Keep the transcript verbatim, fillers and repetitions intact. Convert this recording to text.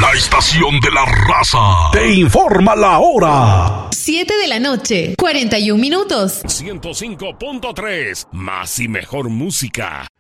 La estación de la raza te informa la hora. siete de la noche, cuarenta y un minutos. ciento cinco punto tres, más y mejor música.